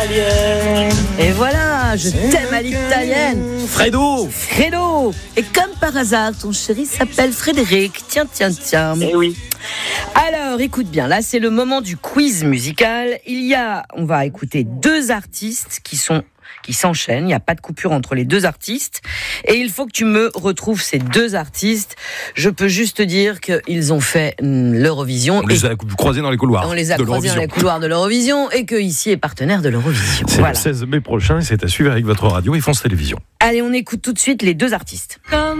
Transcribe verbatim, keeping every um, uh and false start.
l'italienne. Et voilà, je t'aime à l'italienne. Fredo. Fredo. Et comme par hasard, ton chéri s'appelle Frédéric. Tiens, tiens, tiens. Eh oui. Alors, écoute bien, là c'est le moment du quiz musical. Il y a, on va écouter deux artistes qui sont qui s'enchaînent, il n'y a pas de coupure entre les deux artistes, et il faut que tu me retrouves ces deux artistes. Je peux juste te dire qu'ils ont fait l'Eurovision. On les a croisés dans les couloirs. On les a croisés dans les couloirs de l'Eurovision, et que ici est partenaire de l'Eurovision. C'est voilà. Le seize mai prochain, et c'est à suivre avec votre radio et France Télévisions. Allez, on écoute tout de suite les deux artistes. Comme